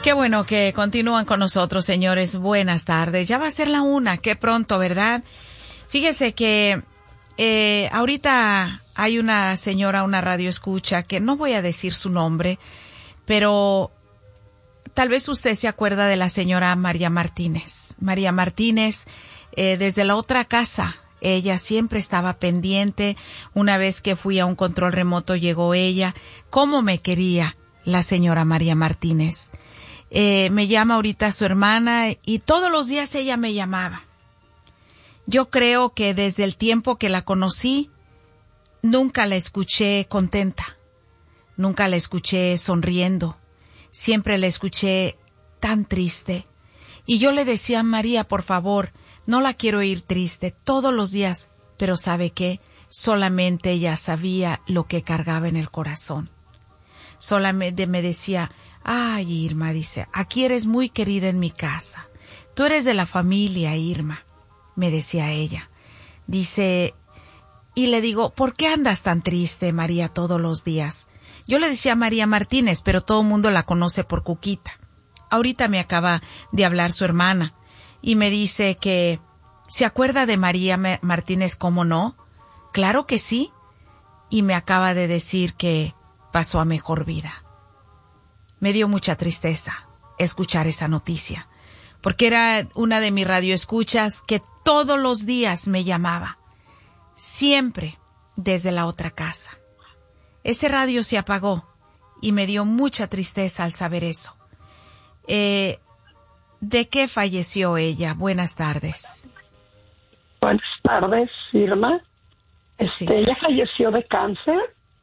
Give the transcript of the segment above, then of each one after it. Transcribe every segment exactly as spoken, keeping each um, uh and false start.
Qué bueno que continúan con nosotros, señores. Buenas tardes. Ya va a ser la una, qué pronto, ¿verdad? Fíjese que eh, ahorita hay una señora, una radio escucha, que no voy a decir su nombre, pero tal vez usted se acuerda de la señora María Martínez. María Martínez, eh, desde la otra casa, ella siempre estaba pendiente. Una vez que fui a un control remoto llegó ella. ¿Cómo me quería la señora María Martínez? Eh, me llama ahorita su hermana y todos los días ella me llamaba. Yo creo que desde el tiempo que la conocí, nunca la escuché contenta, nunca la escuché sonriendo, siempre la escuché tan triste. Y yo le decía a María, por favor, no la quiero ir triste todos los días, pero ¿sabe qué? Solamente ella sabía lo que cargaba en el corazón. Solamente me decía, ay, Irma, dice, aquí eres muy querida en mi casa. Tú eres de la familia, Irma, me decía ella. Dice, y le digo, ¿por qué andas tan triste, María, todos los días? Yo le decía María Martínez, pero todo el mundo la conoce por Cuquita. Ahorita me acaba de hablar su hermana y me dice que se acuerda de María Martínez, ¿cómo no? Claro que sí. Y me acaba de decir que pasó a mejor vida. Me dio mucha tristeza escuchar esa noticia, porque era una de mis radioescuchas que todos los días me llamaba, siempre desde la otra casa. Ese radio se apagó y me dio mucha tristeza al saber eso. Eh, ¿De qué falleció ella? Buenas tardes. Buenas tardes, Irma. Este, Sí. Ella falleció de cáncer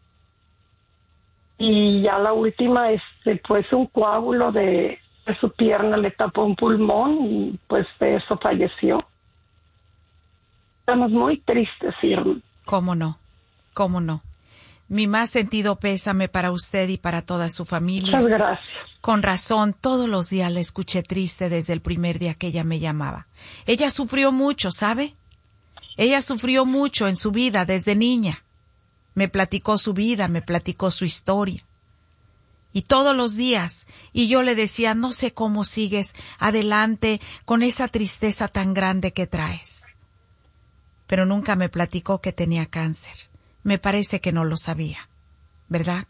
y ya la última, este, pues un coágulo de, de su pierna le tapó un pulmón y pues de eso falleció. Estamos muy tristes, Irma. ¿Cómo no? ¿Cómo no? Mi más sentido pésame para usted y para toda su familia. Muchas gracias. Con razón, todos los días la escuché triste desde el primer día que ella me llamaba. Ella sufrió mucho, ¿sabe? Ella sufrió mucho en su vida desde niña. Me platicó su vida, me platicó su historia. Y todos los días, y yo le decía, no sé cómo sigues adelante con esa tristeza tan grande que traes. Pero nunca me platicó que tenía cáncer. Me parece que no lo sabía, ¿verdad?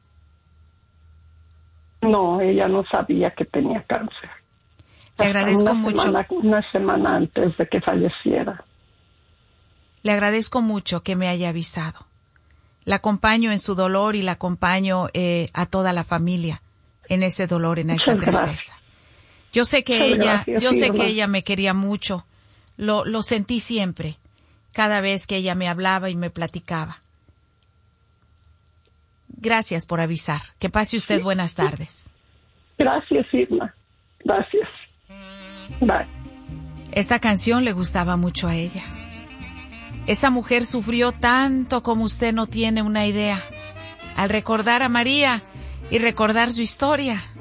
No, ella no sabía que tenía cáncer. Le agradezco una mucho. Semana, una semana antes de que falleciera. Le agradezco mucho que me haya avisado. La acompaño en su dolor y la acompaño eh, a toda la familia en ese dolor, en esa Muchas tristeza. gracias. Yo sé que Muchas ella, gracias, yo sé Irma. que ella me quería mucho. Lo, lo sentí siempre, cada vez que ella me hablaba y me platicaba. Gracias por avisar. Que pase usted Sí. buenas tardes. Gracias, Irma. Gracias. Bye. Esta canción le gustaba mucho a ella. Esta mujer sufrió tanto como usted no tiene una idea. Al recordar a María y recordar su historia,